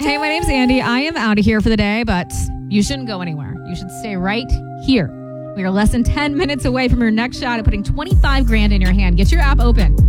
Hey, my name's Andy. I am out of here for the day, but you shouldn't go anywhere. You should stay right here. We are less than 10 minutes away from your next shot at putting 25 grand in your hand. Get your app open.